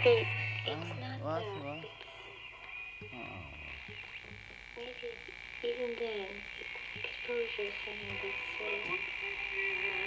maybe it's not What? that. What? Maybe even then, exposure somehow gets